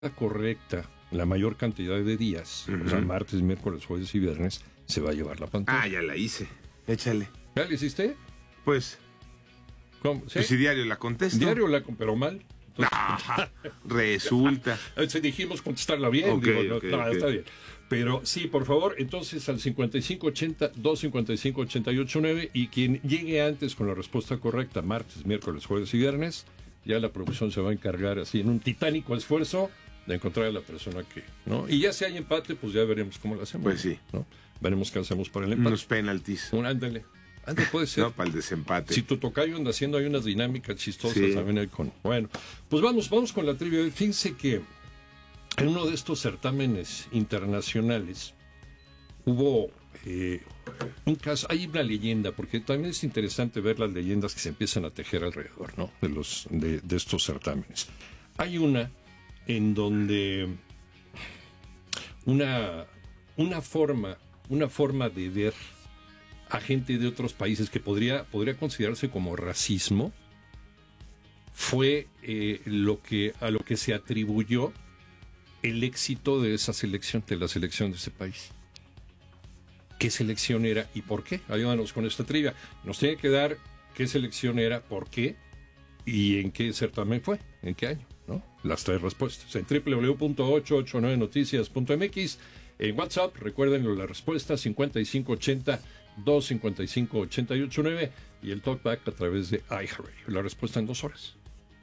correcta la mayor cantidad de días, o sea, martes, miércoles, jueves y viernes, se va a llevar la pantalla. Ah, ya la hice. Échale. ¿Ya la hiciste? Pues, ¿Cómo? ¿Sí? pues si diario la contesto. Diario pero mal. Entonces, Resulta. dijimos contestarla bien. Ok, digo, ok. Está bien. Pero sí, por favor, entonces al 5580-255-889 y quien llegue antes con la respuesta correcta, martes, miércoles, jueves y viernes, ya la producción se va a encargar así en un titánico esfuerzo de encontrar a la persona que, ¿no? Y ya si hay empate, pues ya veremos cómo lo hacemos. Pues sí. ¿No? Veremos qué hacemos para el empate. Unos penaltis. Ándale, puede ser. No, para el desempate. Si tu tocayo anda haciendo hay unas dinámicas chistosas Sí. también ahí con... Bueno, pues vamos con la trivia. Fíjense que en uno de estos certámenes internacionales hubo un caso, hay una leyenda, porque también es interesante ver las leyendas que se empiezan a tejer alrededor, ¿no? De estos certámenes. Hay una en donde una forma de ver a gente de otros países que podría considerarse como racismo fue a lo que se atribuyó el éxito de esa selección, de la selección de ese país. ¿Qué selección era y por qué? Ayúdanos con esta trivia. Nos tiene que dar qué selección era, por qué y en qué certamen fue, en qué año, ¿no? Las 3 respuestas. En www.889noticias.mx. En WhatsApp, recuerden la respuesta 5580-255-889 y el talkback a través de iHeartRadio. La respuesta en 2 horas.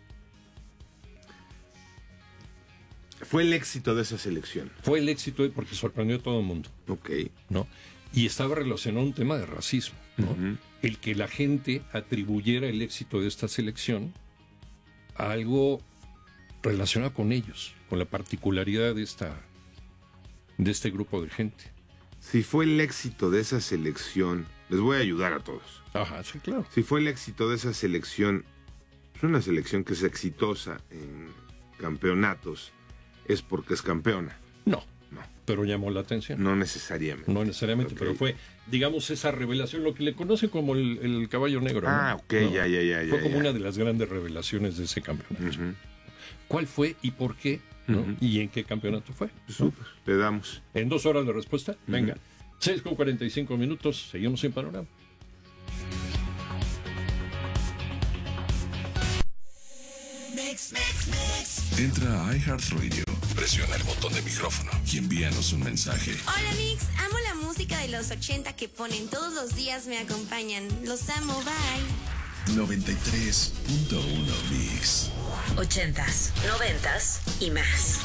Fue el éxito de esa selección. Fue el éxito porque sorprendió a todo el mundo. Ok. ¿No? Y estaba relacionado a un tema de racismo, ¿no? El que la gente atribuyera el éxito de esta selección a algo relacionado con ellos, con la particularidad de este grupo de gente. Si fue el éxito de esa selección, les voy a ayudar a todos. Ajá, sí, claro. Si fue el éxito de esa selección, es una selección que es exitosa en campeonatos, es porque es campeona. No, pero llamó la atención. No necesariamente. No necesariamente, Ok. pero fue, digamos, esa revelación, lo que le conocen como el caballo negro. Ah, ¿no? ok, No, ya. Fue como ya. una de las grandes revelaciones de ese campeonato. Ujú. ¿Cuál fue y por qué? ¿no? Ujú. ¿Y en qué campeonato fue? ¿no? Súper, le damos. En 2 horas la respuesta. Venga, 6:45, seguimos sin panorama. Entra a iHeartRadio, presiona el botón de micrófono y envíanos un mensaje. Hola Mix, amo la música de los 80 que ponen todos los días, me acompañan. Los amo, bye. 93.1 Mix. 80s, 90s y más.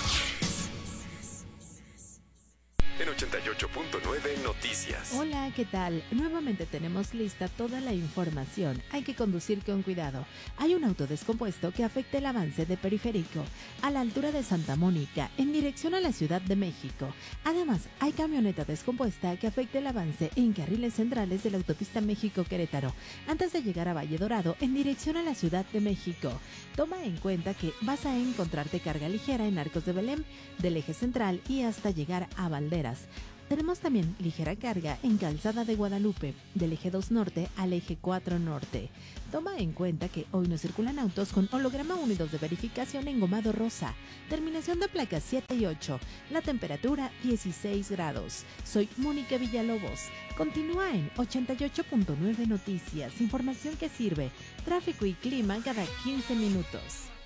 En 88.9 Noticias. Hola, ¿qué tal? Nuevamente tenemos lista toda la información. Hay que conducir con cuidado. Hay un auto descompuesto que afecta el avance de Periférico a la altura de Santa Mónica en dirección a la Ciudad de México. Además, hay camioneta descompuesta que afecta el avance en carriles centrales de la autopista México-Querétaro antes de llegar a Valle Dorado en dirección a la Ciudad de México. Toma en cuenta que vas a encontrarte carga ligera en Arcos de Belén, del eje central y hasta llegar a Valderas. Tenemos también ligera carga en Calzada de Guadalupe, del eje 2 norte al eje 4 norte. Toma en cuenta que hoy no circulan autos con holograma unidos de verificación engomado rosa. Terminación de placas 7 y 8. La temperatura 16 grados. Soy Mónica Villalobos. Continúa en 88.9 Noticias. Información que sirve. Tráfico y clima cada 15 minutos.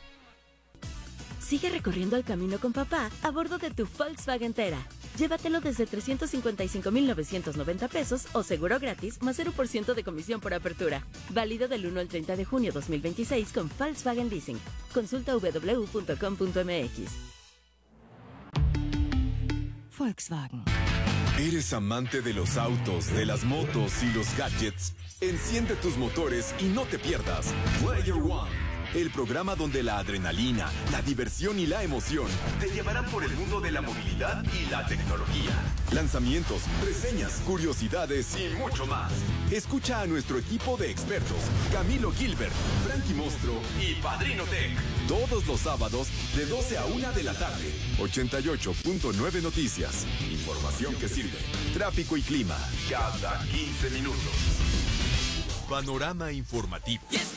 Sigue recorriendo el camino con papá a bordo de tu Volkswagen Tera. Llévatelo desde 355,990 pesos o seguro gratis más 0% de comisión por apertura. Válido del 1 al 30 de junio 2026 con Volkswagen Leasing. Consulta www.com.mx. Volkswagen. ¿Eres amante de los autos, de las motos y los gadgets? Enciende tus motores y no te pierdas Player One. El programa donde la adrenalina, la diversión y la emoción te llevarán por el mundo de la movilidad y la tecnología. Lanzamientos, reseñas, curiosidades y mucho más. Escucha a nuestro equipo de expertos, Camilo Gilbert, Frankie Mostro y Padrino Tech. Todos los sábados de 12 a 1 de la tarde. 88.9 Noticias. Información que sirve. Tráfico y clima cada 15 minutos. Panorama informativo.